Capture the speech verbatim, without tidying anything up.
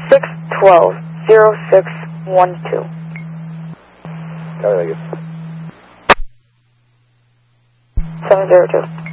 six one two, zero six one two. Copy, thank you. seven zero two.